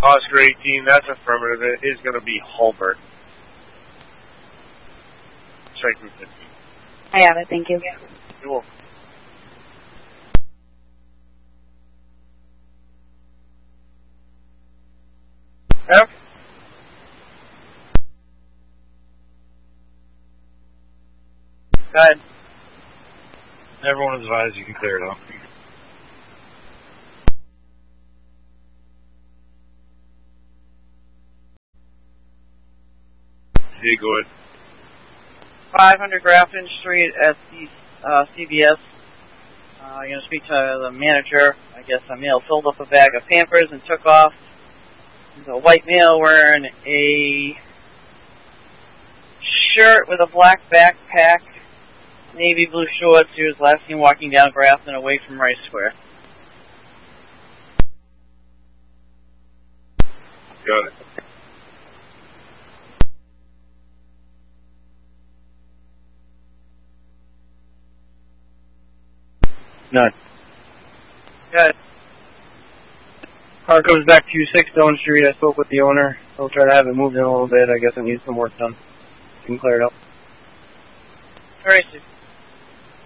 Oscar 18, that's affirmative. It is going to be Hulbert. Strike through 15. I have it, thank you. You're welcome. F. Go ahead. Everyone is advised you can clear it out. Hey, go ahead. 500 Grafton Street at the CVS. I'm going to speak to the manager. I guess a male filled up a bag of Pampers and took off. There's a white male wearing a shirt with a black backpack, navy blue shorts. He was last seen walking down Grafton away from Rice Square. Got it. None. Good. Car comes back to 6 Stone Street. I spoke with the owner. He'll try to have it moved in a little bit. I guess it needs some work done. You can clear it up. Tracy.